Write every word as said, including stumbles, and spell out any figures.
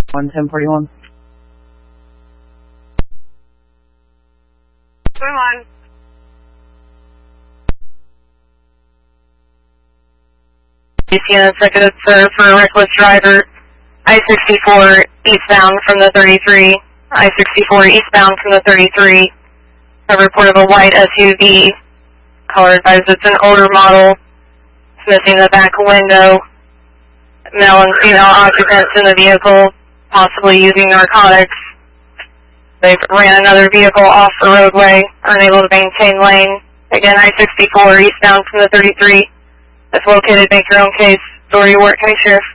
one ten forty-one. Come on. You see an executive serve for a reckless driver. I sixty-four eastbound from the thirty-three. I sixty-four eastbound from the thirty-three. A report of a white S U V. Caller advised it's an older model. It's missing the back window. Male and female occupants in the vehicle, possibly using narcotics. They ran another vehicle off the roadway, unable to maintain lane. Again, I sixty-four eastbound from the thirty-three. That's located. Make your own case. Story, Warwick County Sheriff.